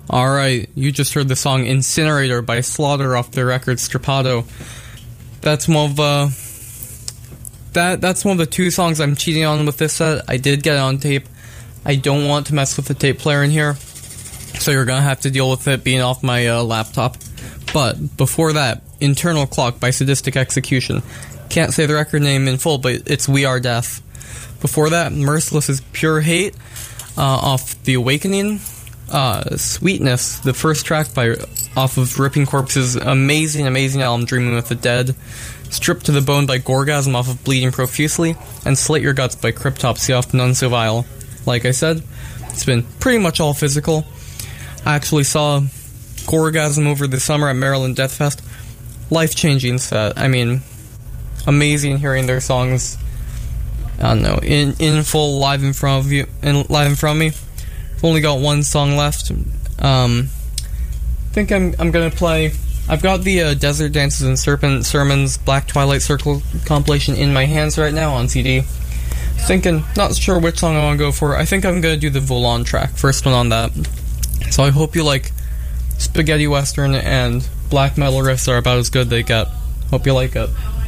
Alright, you just heard the song Incinerator by Slaughter off their record Strappado. That's one of that's one of the two songs I'm cheating on with this set. I did get it on tape. I don't want to mess with the tape player in here, so you're gonna have to deal with it being off my laptop. But before that, Internal Clock by Sadistic Execution. Can't say the record name in full, but it's We Are Death. Before that, Merciless's Pure Hate off The Awakening. Sweetness, the first track off of Ripping Corpse's amazing album Dreaming with the Dead. Stripped to the Bone by Gorgasm off of Bleeding Profusely. And Slit Your Guts by Cryptopsy off None So Vile. Like I said, it's been pretty much all physical. I actually saw Gorgasm over the summer at Maryland Death Fest. Life-changing set. I mean, amazing hearing their songs, I don't know, in full live in front of me. I've only got one song left. I think I'm gonna play. I've got the Desert Dances and Serpent Sermons Black Twilight Circle compilation in my hands right now on CD. Thinking, not sure which song I want to go for. I think I'm gonna do the Volan track, first one on that. So I hope you like spaghetti western and black metal riffs are about as good they get. Hope you like it.